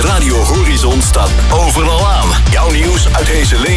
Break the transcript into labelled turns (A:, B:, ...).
A: Radio Horizon staat overal aan. Jouw nieuws uit deze